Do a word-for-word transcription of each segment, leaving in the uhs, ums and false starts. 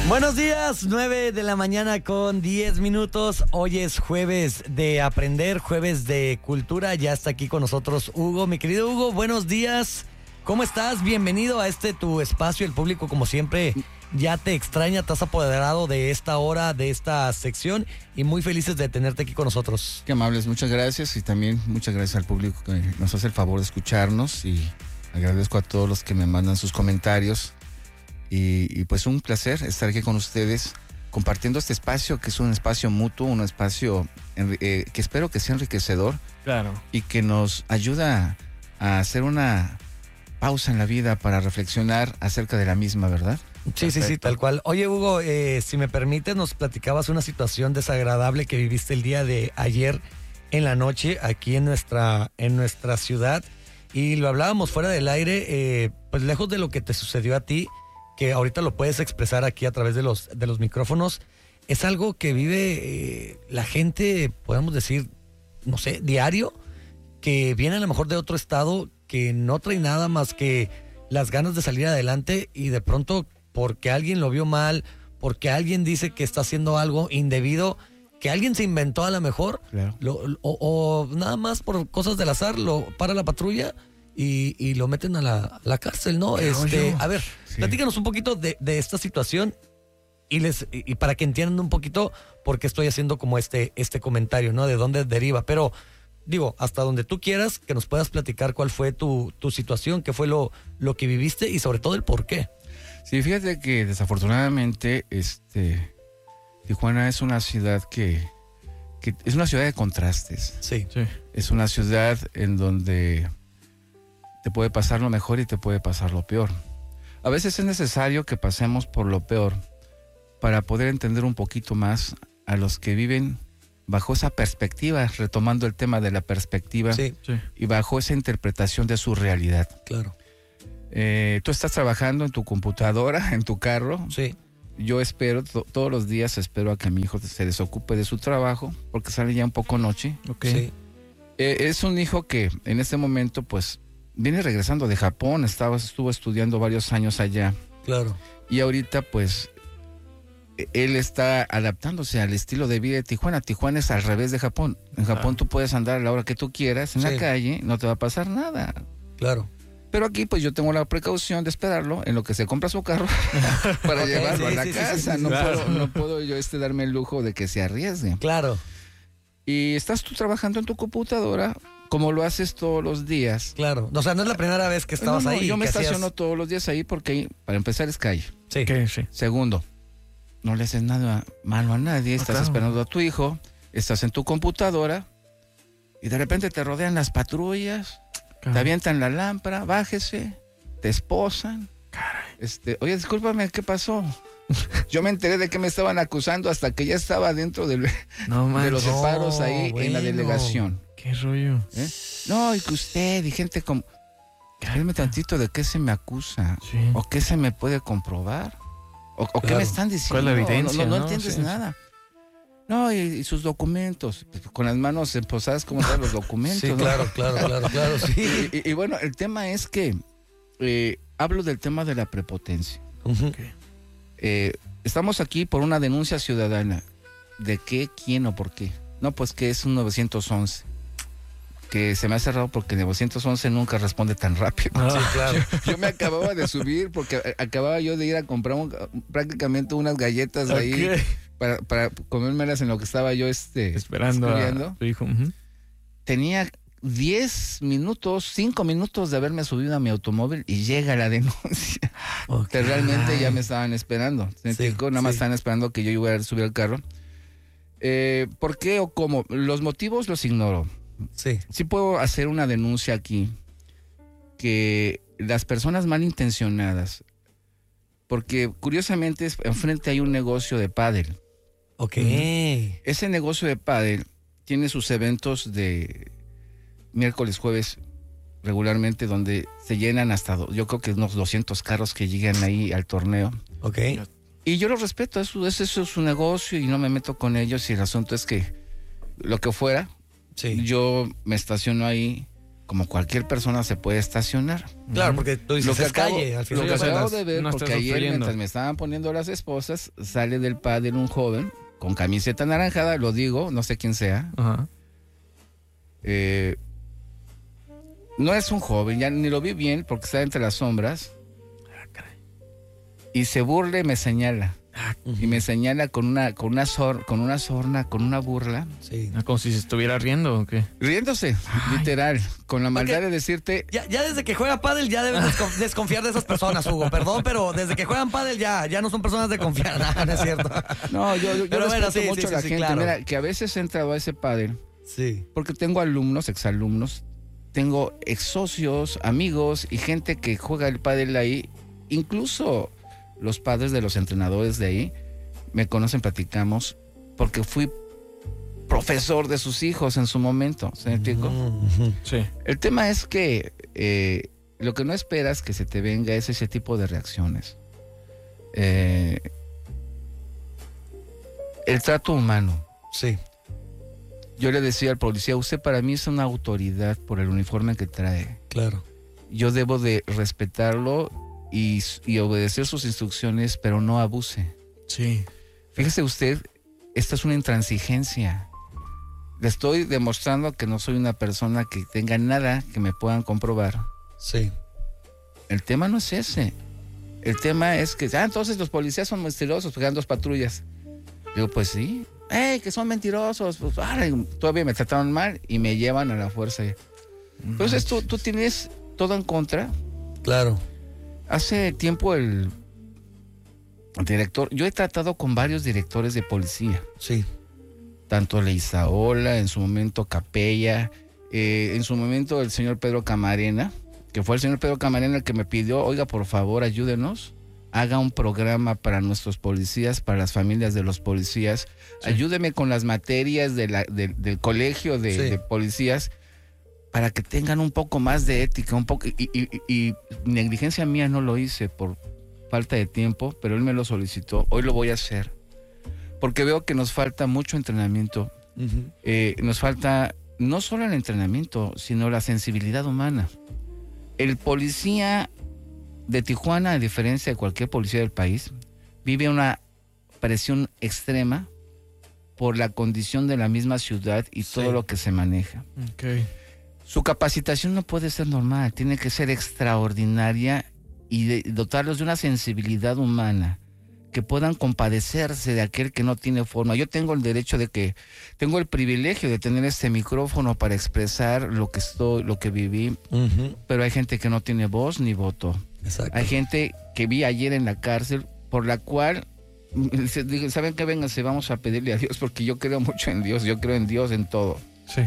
Buenos días, nueve de la mañana con diez minutos. Hoy es jueves de aprender, jueves de cultura. Ya está aquí con nosotros Hugo. Mi querido Hugo, buenos días. ¿Cómo estás? Bienvenido a este tu espacio. El público, como siempre, ya te extraña. Te has apoderado de esta hora, de esta sección, y muy felices de tenerte aquí con nosotros. Qué amables, muchas gracias, y también muchas gracias al público que nos hace el favor de escucharnos, y agradezco a todos los que me mandan sus comentarios. Y, y pues un placer estar aquí con ustedes compartiendo este espacio, que es un espacio mutuo, un espacio eh, que espero que sea enriquecedor. Claro. Y que nos ayuda a hacer una pausa en la vida para reflexionar acerca de la misma, ¿verdad? Sí, Perfecto. sí, sí, tal cual. Oye, Hugo, eh, si me permites, nos platicabas una situación desagradable que viviste el día de ayer en la noche aquí en nuestra, en nuestra ciudad, y lo hablábamos fuera del aire, eh, pues lejos de lo que te sucedió a ti, que ahorita lo puedes expresar aquí a través de los, de los micrófonos, es algo que vive eh, la gente, podemos decir, no sé, diario, que viene a lo mejor de otro estado, que no trae nada más que las ganas de salir adelante, y de pronto, porque alguien lo vio mal, porque alguien dice que está haciendo algo indebido, que alguien se inventó a lo mejor, claro. lo, lo, o, o nada más por cosas del azar, lo para la patrulla y, y lo meten a la, la cárcel, ¿no? Este, a ver, sí. Platícanos un poquito de, de esta situación, y les y, y para que entiendan un poquito por qué estoy haciendo como este, este comentario, ¿no? De dónde deriva, pero digo, hasta donde tú quieras, que nos puedas platicar cuál fue tu, tu situación, qué fue lo, lo que viviste y sobre todo el por qué. Sí, fíjate que desafortunadamente este, Tijuana es una ciudad que, que es una ciudad de contrastes. Sí. sí. Es una ciudad en donde te puede pasar lo mejor y te puede pasar lo peor. A veces es necesario que pasemos por lo peor para poder entender un poquito más a los que viven bajo esa perspectiva, retomando el tema de la perspectiva, sí, sí. y bajo esa interpretación de su realidad. Claro. Eh, tú estás trabajando en tu computadora, en tu carro. Sí. Yo espero, to- todos los días espero a que mi hijo se desocupe de su trabajo, porque sale ya un poco noche. Okay. Sí. Eh, es un hijo que en este momento, pues, viene regresando de Japón, estaba, estuvo estudiando varios años allá. Claro. Y ahorita, pues, él está adaptándose al estilo de vida de Tijuana. Tijuana es al revés de Japón. En Japón ah. tú puedes andar a la hora que tú quieras en sí. la calle, no te va a pasar nada. Claro. Pero aquí, pues, yo tengo la precaución de esperarlo en lo que se compra su carro para okay, llevarlo sí, a la sí, casa. Sí, sí, no, claro. puedo, no puedo yo este darme el lujo de que se arriesgue. Claro. Y estás tú trabajando en tu computadora como lo haces todos los días. Claro. O sea, no es la primera vez que estabas no, no, ahí. Yo me estaciono hacías... todos los días ahí porque, para empezar, es calle. Sí. Okay, sí. Segundo, no le haces nada malo a nadie. Estás claro. esperando a tu hijo, estás en tu computadora y de repente te rodean las patrullas, claro. te avientan la lámpara, bájese, te esposan. Caray. Este, oye, discúlpame, ¿qué pasó? Yo me enteré de que me estaban acusando hasta que ya estaba dentro del, no, man, de los no, separos ahí bueno. en la delegación. ¿Qué rollo? ¿Eh? No, y que usted y gente como... Dime tantito de qué se me acusa, sí. o qué se me puede comprobar, o, o claro. qué me están diciendo. ¿Cuál es la evidencia? No, no, no ¿no? entiendes sí, nada. No, y, y sus documentos, con las manos emposadas, ¿cómo están los documentos? Sí, ¿no? claro, claro, claro, claro, sí. Y, y, y bueno, el tema es que eh, hablo del tema de la prepotencia. Uh-huh. Okay. Eh, estamos aquí por una denuncia ciudadana. ¿De qué, quién o por qué? No, pues que es un nueve once. Que se me ha cerrado porque nueve once nunca responde tan rápido. Ah, sí, claro. Yo, yo me acababa de subir porque acababa yo de ir a comprar un, prácticamente unas galletas okay. ahí para, para comérmelas en lo que estaba yo este, esperando a tu hijo. Uh-huh. Tenía diez minutos, cinco minutos de haberme subido a mi automóvil y llega la denuncia. Okay. Que realmente ya me estaban esperando. Sí, nada más sí. estaban esperando que yo iba a subir al carro. Eh, ¿Por qué o cómo? Los motivos los ignoro. Sí. Sí puedo hacer una denuncia aquí, que las personas malintencionadas, porque curiosamente enfrente hay un negocio de pádel. Ok. Ese negocio de pádel tiene sus eventos de miércoles, jueves, regularmente, donde se llenan hasta, yo creo que unos doscientos carros que llegan ahí al torneo. Ok. Y yo lo respeto, eso, eso es su negocio y no me meto con ellos, y el asunto es que lo que fuera, sí. yo me estaciono ahí como cualquier persona se puede estacionar. Claro, porque tú dices, Lo que es acabo, calle, al lo final que de acabo cuentas. de ver, no porque estás ayer sufriendo. mientras me estaban poniendo las esposas, sale del pádel un joven con camiseta anaranjada, lo digo, no sé quién sea. Ajá. Eh, no es un joven, ya ni lo vi bien porque está entre las sombras. Y se burla y me señala. Y me señala con una, con una sor, con una sorna, con una burla. Sí. Como si se estuviera riendo o qué. Riéndose, literal, con la maldad Ok. de decirte, Ya, ya desde que juega pádel ya debes desconf- desconfiar de esas personas, Hugo. Perdón, pero desde que juegan pádel ya, ya no son personas de confiar. No, no es cierto. no, yo, yo, yo Pero bueno, respeto sí, mucho sí, a la sí, sí, gente. claro. Mira, que a veces he entrado a ese pádel Sí. porque tengo alumnos, exalumnos, tengo ex socios, amigos y gente que juega el pádel ahí. Incluso los padres de los entrenadores de ahí me conocen, platicamos, porque fui profesor de sus hijos en su momento. ¿Se me explico? Ujú. Sí. El tema es que eh, lo que no esperas que se te venga es ese tipo de reacciones. Eh, el trato humano. Sí. Yo le decía al policía, usted para mí es una autoridad por el uniforme que trae. Claro. Yo debo de respetarlo y, y obedecer sus instrucciones, pero no abuse. Sí. Fíjese usted, esta es una intransigencia. Le estoy demostrando que no soy una persona que tenga nada que me puedan comprobar. Sí. El tema no es ese. El tema es que, ah, entonces los policías son mentirosos porque dan dos patrullas. Digo, pues sí. ¡Ey, que son mentirosos! Pues, ah, todavía me trataron mal y me llevan a la fuerza. Entonces tú, tú tienes todo en contra. Claro. Hace tiempo el director, yo he tratado con varios directores de policía. Sí. Tanto Leizaola, en su momento Capella, eh, en su momento el señor Pedro Camarena, que fue el señor Pedro Camarena el que me pidió, oiga, por favor, ayúdenos, haga un programa para nuestros policías, para las familias de los policías, Sí. ayúdeme con las materias de la, de- del colegio de, Sí. de policías, para que tengan un poco más de ética, un poco, y, y- y- y negligencia mía no lo hice por falta de tiempo, pero él me lo solicitó, hoy lo voy a hacer, porque veo que nos falta mucho entrenamiento. Ujú. Eh, nos falta no solo el entrenamiento, sino la sensibilidad humana. El policía de Tijuana, a diferencia de cualquier policía del país, vive una presión extrema por la condición de la misma ciudad y Sí. todo lo que se maneja. Ok. Su capacitación no puede ser normal, tiene que ser extraordinaria y de- dotarlos de una sensibilidad humana que puedan compadecerse de aquel que no tiene forma. Yo tengo el derecho de que, tengo el privilegio de tener este micrófono para expresar lo que estoy, lo que viví, Ujú. pero hay gente que no tiene voz ni voto. Exacto. Hay gente que vi ayer en la cárcel por la cual, mm, se- digo, ¿saben qué? Vénganse, vamos a pedirle a Dios, porque yo creo mucho en Dios, yo creo en Dios en todo. Sí.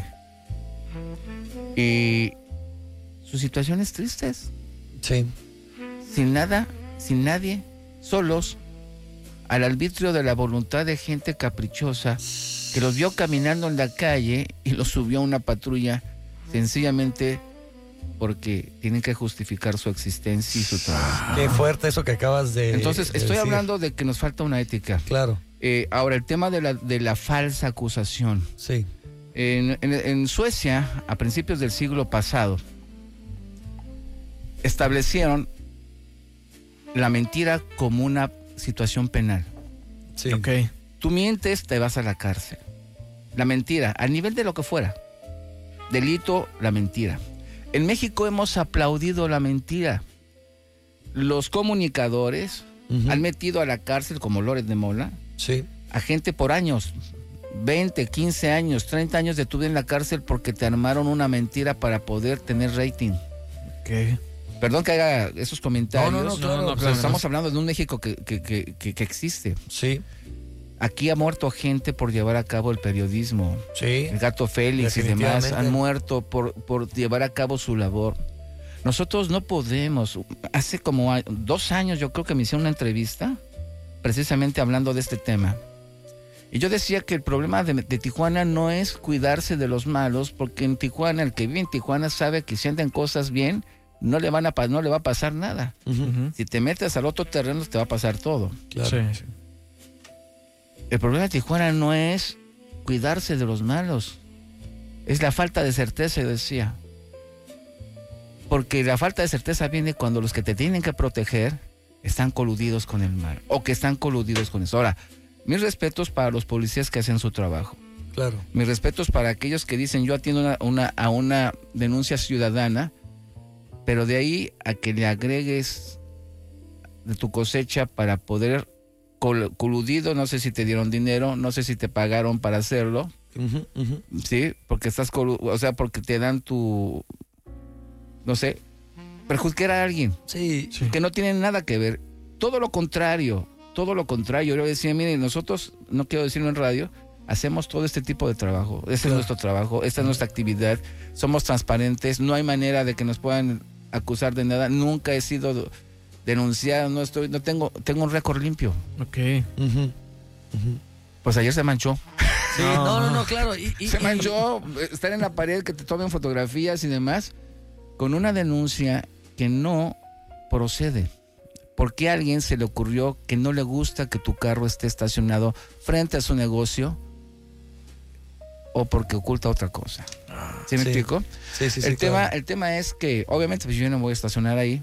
Y sus situaciones tristes, Sí. sin nada, sin nadie, solos, al arbitrio de la voluntad de gente caprichosa que los vio caminando en la calle y los subió a una patrulla sencillamente porque tienen que justificar su existencia y su trabajo. Qué fuerte eso que acabas de Entonces, de estoy decir. hablando de que nos falta una ética. Claro. Eh, ahora, el tema de la, de la falsa acusación. Sí. En, en- en Suecia, a principios del siglo pasado, establecieron la mentira como una situación penal. Sí. Ok. Tú mientes, te vas a la cárcel. La mentira, al nivel de lo que fuera. Delito, la mentira. En México hemos aplaudido la mentira. Los comunicadores Ujú. han metido a la cárcel, como Loret de Mola, Sí. a gente por años, veinte, quince años, treinta años de tu vida en la cárcel porque te armaron una mentira para poder tener rating. Ok. Perdón que haga esos comentarios, No, no, no, claro, no, pero claro, estamos no. hablando de un México que, que, que, que, que existe. Sí. Aquí ha muerto gente por llevar a cabo el periodismo. Sí. El Gato Félix y demás Definitivamente. han muerto por, por llevar a cabo su labor. Nosotros no podemos. Hace como a- dos años yo creo que me hicieron una entrevista precisamente hablando de este tema. Y yo decía que el problema de, de Tijuana no es cuidarse de los malos, porque en Tijuana, el que vive en Tijuana sabe que si andan cosas bien, no le, van a, pa- no le va a pasar nada. Ujú. Ujú. Si te metes al otro terreno te va a pasar todo. Claro. Sí, sí. El problema de Tijuana no es cuidarse de los malos, es la falta de certeza, yo decía. Porque la falta de certeza viene cuando los que te tienen que proteger están coludidos con el mal o que están coludidos con eso. Ahora, mis respetos para los policías que hacen su trabajo. Claro. Mis respetos para aquellos que dicen yo atiendo una, una, a una denuncia ciudadana, pero de ahí a que le agregues de tu cosecha para poder col- coludido, no sé si te dieron dinero, no sé si te pagaron para hacerlo, Uh-huh, uh-huh. sí, porque estás colu- o sea, porque te dan tu, no sé, perjudicar a alguien Sí, Sí. que no tiene nada que ver. Todo lo contrario, todo lo contrario. Yo decía, miren, nosotros, no quiero decirlo en radio, hacemos todo este tipo de trabajo. Este Claro. es nuestro trabajo, esta es nuestra actividad. Somos transparentes, no hay manera de que nos puedan acusar de nada. Nunca he sido denunciado, no estoy, no tengo, tengo un récord limpio. Ok. Uh-huh, uh-huh. Pues ayer se manchó. Sí, no, no, no, claro. Y, y- Se y- manchó, estar en la pared, que te tomen fotografías y demás, con una denuncia que no procede. ¿Por qué a alguien se le ocurrió que no le gusta que tu carro esté estacionado frente a su negocio o porque oculta otra cosa? ¿Sí me Sí. explico? Sí, sí, sí, el, tema, claro. el tema es que, obviamente, pues yo no voy a estacionar ahí,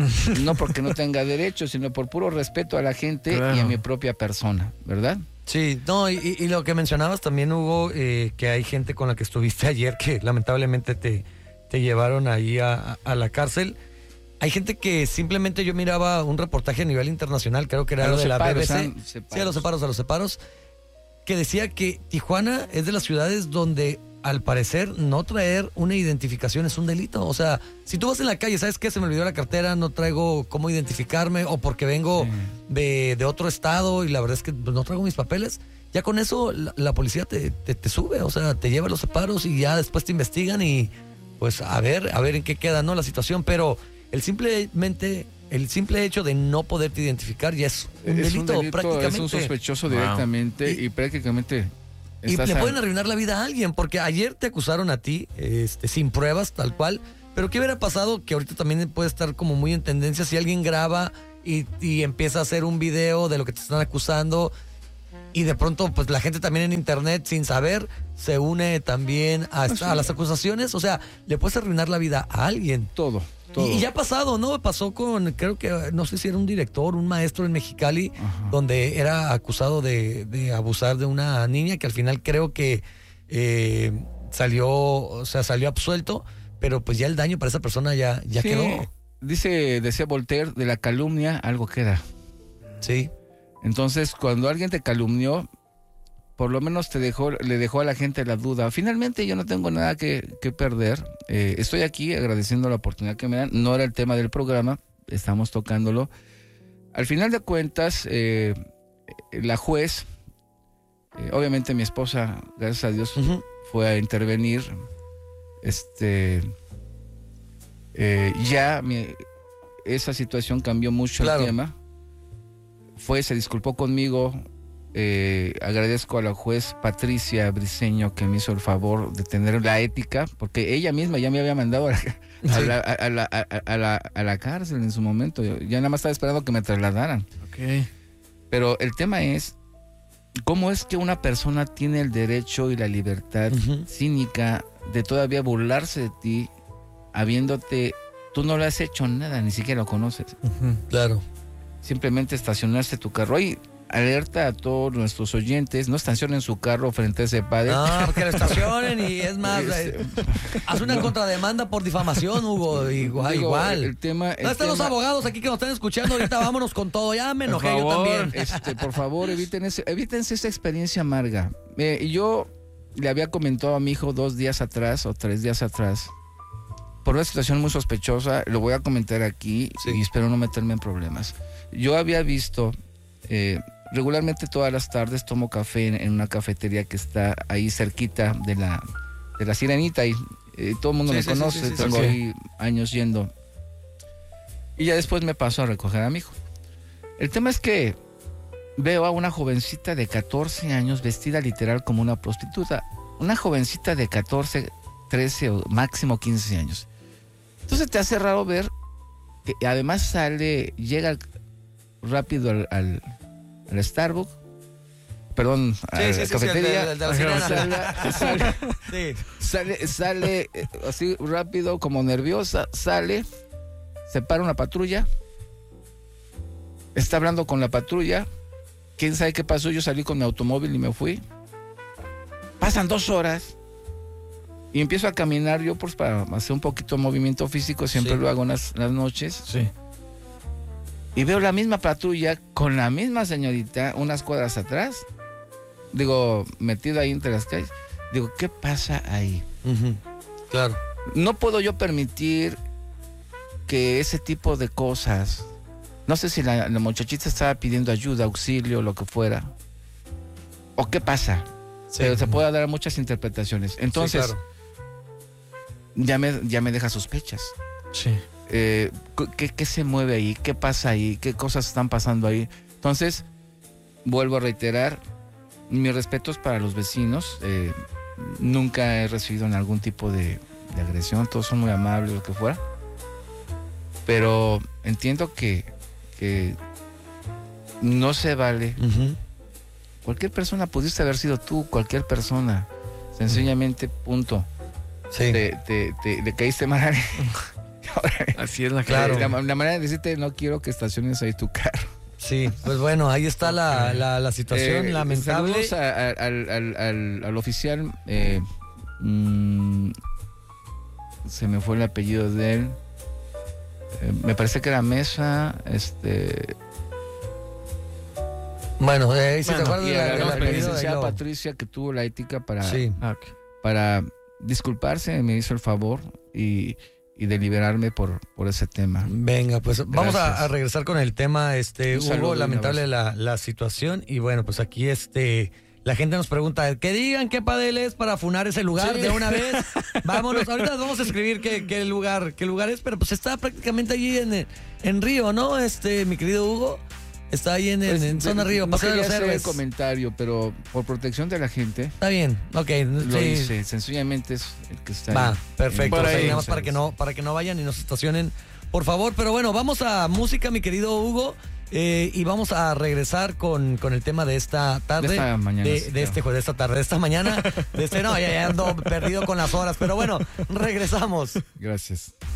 no porque no tenga derecho, sino por puro respeto a la gente Claro. y a mi propia persona, ¿verdad? Sí, no, y, y- y lo que mencionabas también, Hugo, eh, que hay gente con la que estuviste ayer que lamentablemente te, te llevaron ahí a, a la cárcel. Hay gente que simplemente yo miraba un reportaje a nivel internacional, creo que era A los de la separos, B B C. ¿ah? Sí, a Separos. los separos, a los separos. Que decía que Tijuana es de las ciudades donde al parecer no traer una identificación es un delito. O sea, si tú vas en la calle, ¿sabes qué? Se me olvidó la cartera, no traigo cómo identificarme o porque vengo Sí. de, de otro estado y la verdad es que pues, no traigo mis papeles. Ya con eso la, la policía te, te, te sube, o sea, te lleva a los separos y ya después te investigan y pues a ver, a ver en qué queda, ¿no? La situación, pero el simplemente, el simple hecho de no poderte identificar ya es un Es delito, un delito, prácticamente. es un sospechoso Wow. directamente Y- y, prácticamente Y estás le a- pueden arruinar la vida a alguien, porque ayer te acusaron a ti, este, sin pruebas, tal cual. Pero ¿qué hubiera pasado? Que ahorita también puede estar como muy en tendencia si alguien graba y, y empieza a hacer un video de lo que te están acusando y de pronto pues la gente también en internet sin saber se une también a, esta- a las acusaciones. O sea, le puedes arruinar la vida a alguien. todo, todo. Y, y ya ha pasado, ¿no? Pasó con, creo que, no sé si era un director, un maestro en Mexicali, Ajá. donde era acusado de, de abusar de una niña que al final creo que eh, salió, o sea, salió absuelto, pero pues ya el daño para esa persona ya, ya Sí, quedó. Dice, decía Voltaire, de la calumnia algo queda. Sí, Entonces, cuando alguien te calumnió, por lo menos te dejó, le dejó a la gente la duda. Finalmente yo no tengo nada que, que perder. Eh, estoy aquí agradeciendo la oportunidad que me dan. No era el tema del programa, estamos tocándolo. Al final de cuentas, eh, la juez, eh, obviamente mi esposa, gracias a Dios, ujú, fue a intervenir. Este, eh, ya mi- esa situación cambió mucho Claro. el tema. Fue, se disculpó conmigo. Eh, agradezco a la juez Patricia Briceño que me hizo el favor de tener la ética, porque ella misma ya me había mandado a la, a Sí. la, a la- a- a la- a la cárcel en su momento. Yo ya nada más estaba esperando que me trasladaran. Ok. Pero el tema es, ¿cómo es que una persona tiene el derecho y la libertad ujú. cínica de todavía burlarse de ti, habiéndote, tú no le has hecho nada, ni siquiera lo conoces? Ujú. Claro. Simplemente estacionaste tu carro. Y alerta a todos nuestros oyentes, no estacionen su carro frente a ese padre. Ah, que lo estacionen y es más, eh, haz una contrademanda por difamación, Hugo, igual, Digo, igual. El tema, el ¿Dónde están los tema- abogados aquí que nos están escuchando? Ahorita vámonos con todo. Ya me Por enojé yo favor. también. Este, por favor, eviten ese, evítense esa experiencia amarga. Eh, yo le había comentado a mi hijo dos días atrás o tres días atrás, por una situación muy sospechosa, lo voy a comentar aquí Sí. y espero no meterme en problemas. Yo había visto, eh, regularmente todas las tardes tomo café en, en una cafetería que está ahí cerquita de la, de la Sirenita y eh, todo el mundo Sí, me sí, sí, conoce, sí, sí, tengo sí. ahí años yendo. Y ya después me paso a recoger a mi hijo. El tema es que veo a una jovencita de catorce años vestida literal como una prostituta. Una jovencita de catorce, trece o máximo quince años. Entonces te hace raro ver que además sale, llega rápido al, al, al Starbucks, perdón, Sí, a sí, la sí, sí, cafetería. el de- el de la sirena. sale, sale, Sí. sale, sale eh, así rápido, como nerviosa, sale, se para una patrulla, está hablando con la patrulla, quién sabe qué pasó, yo salí con mi automóvil y me fui. Pasan dos horas y empiezo a caminar yo pues para hacer un poquito de movimiento físico, siempre Sí. lo hago en las, las noches. Sí. Y veo la misma patrulla con la misma señorita unas cuadras atrás. Digo, metido ahí entre las calles. Digo, ¿qué pasa ahí? Ujú. Claro. No puedo yo permitir que ese tipo de cosas... No sé si la, la muchachita estaba pidiendo ayuda, auxilio, lo que fuera. ¿O qué pasa? Sí. Pero se puede dar muchas interpretaciones. Entonces, Sí, claro. ya, me, ya me deja sospechas. Sí. Eh, ¿qué, ¿Qué se mueve ahí? ¿Qué pasa ahí? ¿Qué cosas están pasando ahí? Entonces, vuelvo a reiterar, mis respetos para los vecinos. Eh, nunca he recibido en algún tipo de, de agresión, todos son muy amables, lo que fuera. Pero entiendo que, que no se vale. Ujú. Cualquier persona, pudiste haber sido tú, cualquier persona. Sencillamente, punto. Sí. Te, te, te, le caíste mal a alguien. Así es la Claro. La, la manera de decirte, no quiero que estaciones ahí tu carro. Sí, pues bueno, ahí está la, la, la situación Eh, lamentable. Saludos a- a- al, al, al, al oficial. eh, mm, se me fue el apellido de él. Eh, me parece que era Mesa. Este, Bueno, eh, si Bueno, te acuerdas y de a la, la, del la apellido, ahí licenciada lo- Patricia, que tuvo la ética para, Sí. Ah, ok. para disculparse, me hizo el favor y, y de liberarme por, por ese tema. Venga, pues vamos a, Gracias. a regresar con el tema, este, Un saludo Hugo, y un lamentable la, la situación. Y bueno, pues aquí este, la gente nos pregunta, que digan qué padel es para funar ese lugar Sí. de una vez. Vámonos, ahorita vamos a escribir qué, qué lugar, qué lugar es, pero pues está prácticamente allí en, en Río, ¿no? Este, mi querido Hugo, está ahí en, en- Pues, en zona de- Río, no Paseo de quería los hacer el Héroes. comentario, pero por protección de la gente Está bien, ok. lo sí. hice. Sencillamente es el que está Va, ahí. perfecto. Por O sea, ahí. nada más para que no, para que no vayan y nos estacionen, por favor. Pero bueno, vamos a música, mi querido Hugo, eh, y vamos a regresar con, con el tema de esta tarde, De esta mañana, de, sí, de claro. este jue- de esta tarde, de esta mañana, de este no, ya, ya ando perdido con las horas, pero bueno, regresamos. Gracias.